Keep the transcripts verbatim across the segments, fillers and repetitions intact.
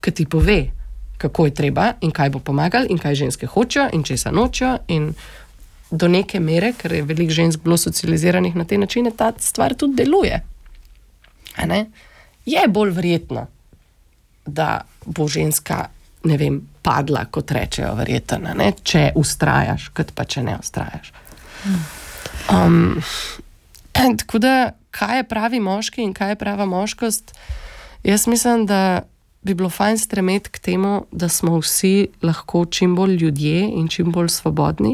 ki ti pove, kako je treba in kaj bo pomagal in kaj ženske hočejo in česa nočejo in do neke mere, ker je veliko žensk bilo socializiranih na te načine, ta stvar tudi deluje. A ne? Je bolj verjetno, da bo ženska, ne vem, padla, kot rečejo verjetno, ne? Če ustrajaš, kot pa če ne ustrajaš. Um, tako da, kaj je pravi moški in kaj je prava moškost, jaz mislim, da bi bilo fajn stremeti k temu, da smo vsi lahko čim bolj ljudje in čim bolj svobodni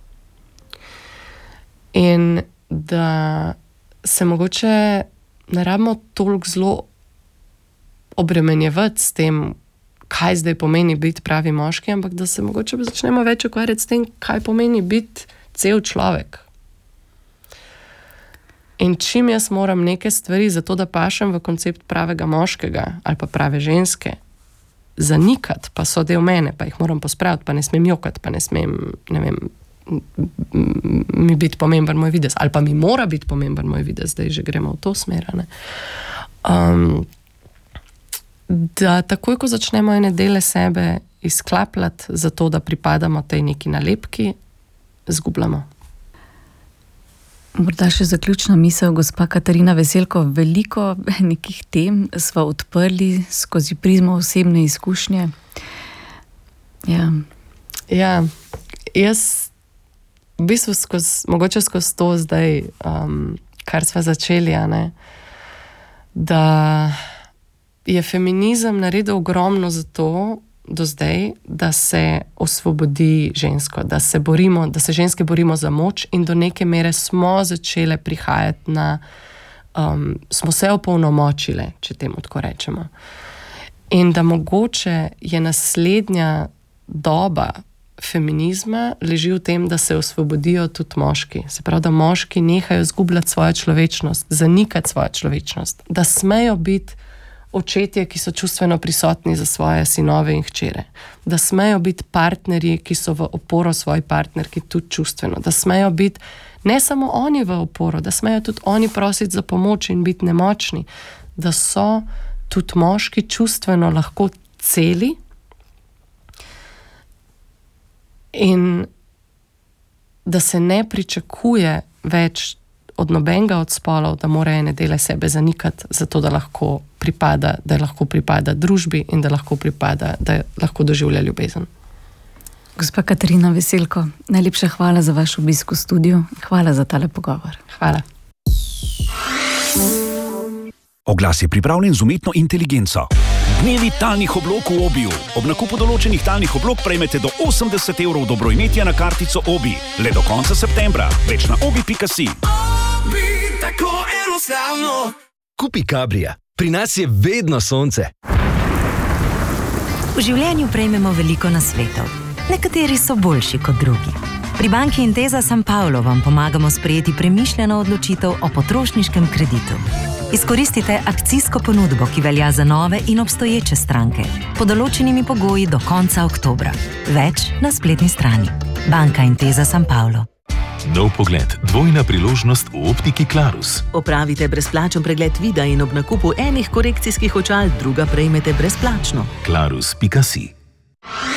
in da se mogoče ne rabimo toliko zelo obremenjevati s tem, kaj zdaj pomeni biti pravi moški, ampak da se mogoče začnemo več ukvarjati s tem, kaj pomeni biti cel človek. In čim jaz moram neke stvari za to, da pašem v koncept pravega moškega ali pa prave ženske, zanikati, pa so del mene, pa jih moram pospraviti, pa ne smem jokati, pa ne smem, ne vem, mi biti pomemben moj videz, ali pa mi mora biti pomemben moj videz, zdaj že gremo v to smer, ne. Um, da takoj, ko začnemo ene dele sebe izklapljati za to, da pripadamo tej neki nalepki, zgubljamo. Morda še zaključna misel, gospa Katarina Veselko, veliko nekih tem sva odprli skozi prizmo osebne izkušnje. Ja, ja jaz v bistvu skozi, mogoče skozi to zdaj, um, kar sva začeli, a ne, da je feminizem naredil ogromno za to, do zdaj, da se osvobodi žensko, da se borimo, da se ženske borimo za moč in do neke mere smo začele prihajati na, um, smo se opolnomočile, če temu tako rečemo. In da mogoče je naslednja doba feminizma leži v tem, da se osvobodijo tudi moški. Se pravi, da moški nehajo zgubljati svojo človečnost, zanikati svojo človečnost, da smejo biti očetje, ki so čustveno prisotni za svoje sinove in hčere, da smejo biti partnerji, ki so v oporo svoji partnerki tudi čustveno, da smejo biti ne samo oni v oporo, da smejo tudi oni prositi za pomoč in biti nemočni, da so tudi moški čustveno lahko celi in da se ne pričakuje več od nobenega od spolov, da mora ene dele sebe zanikati, zato da lahko pripada, da lahko pripada družbi in da lahko pripada, da lahko doživlja ljubezen. Gospa Katarina Veselko, najlepša hvala za vaš obisk v studiu. Hvala za tale pogovor. Hvala. Oglas je pripravljen z umetno inteligenco. Dnevi talnih oblog v Obiju. Ob nakupu določenih talnih oblog prejmete do osemdeset evrov dobroimetja na kartico Obi. Le do konca septembra. Več na obi pika si. Obi, tako enostavno. Kupi Cabrija. Pri nas je vedno sonce. V življenju prejmemo veliko nasvetov. Nekateri so boljši kot drugi. Pri banki Intesa San Paolo vam pomagamo sprejeti premišljeno odločitev o potrošniškem kreditu. Izkoristite akcijsko ponudbo, ki velja za nove in obstoječe stranke, pod določenimi pogoji do konca oktobra. Več na spletni strani. Banka Intesa San Paolo. Nov pogled, dvojna priložnost v optiki Clarus. Opravite brezplačen pregled vida in ob nakupu enih korekcijskih očal druga prejmete brezplačno. Clarus pika si.